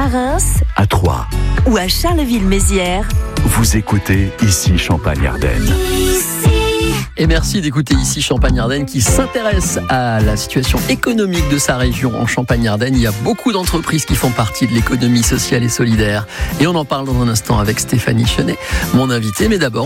Reims, à Troyes ou à Charleville-Mézières. Vous écoutez ici Champagne-Ardenne. Et merci d'écouter ici Champagne-Ardenne qui s'intéresse à la situation économique de sa région en Champagne-Ardenne. Il y a beaucoup d'entreprises qui font partie de l'économie sociale et solidaire. Et on en parle dans un instant avec Stéphanie Chenet, mon invité. Mais d'abord,